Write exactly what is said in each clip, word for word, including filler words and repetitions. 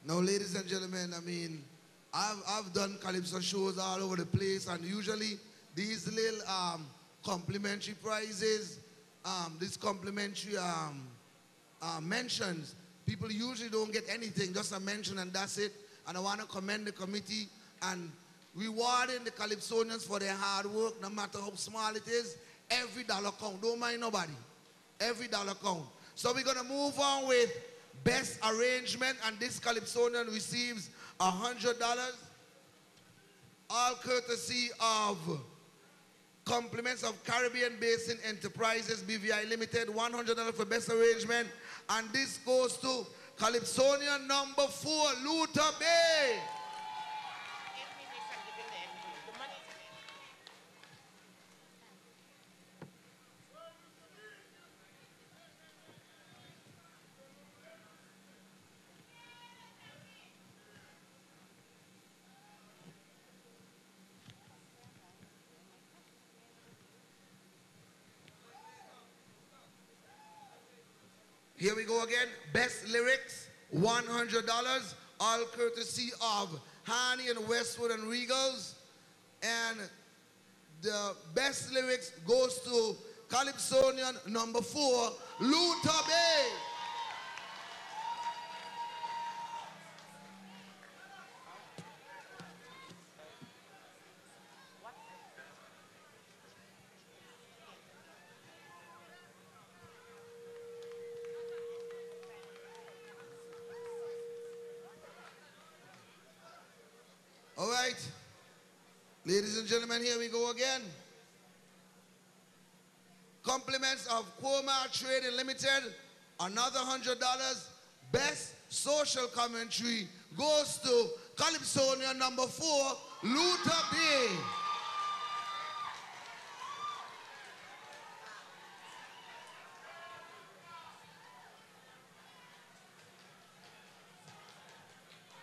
Now, ladies and gentlemen, I mean, I've, I've done Calypso shows all over the place, and usually these little um, complimentary prizes, um, these complimentary um, uh, mentions, people usually don't get anything, just a mention and that's it. And I want to commend the committee and rewarding the Calypsonians for their hard work, no matter how small it is. Every dollar count, don't mind nobody. Every dollar count. So we're going to move on with best arrangement, and this Calypsonian receives one hundred dollars, all courtesy of compliments of Caribbean Basin Enterprises B V I Limited, one hundred dollars for best arrangement, and this goes to Calypsonian number four, Luther Bay. Here we go again. Best lyrics, one hundred dollars, all courtesy of Hani and Westwood and Regals. And the best lyrics goes to Calypsonian number four, Luther Bay. All right, ladies and gentlemen, here we go again. Compliments of Quoma Trading Limited, another one hundred dollars. Best social commentary goes to Calypsonian number four, Luther Bay.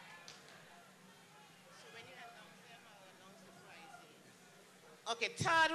Okay, third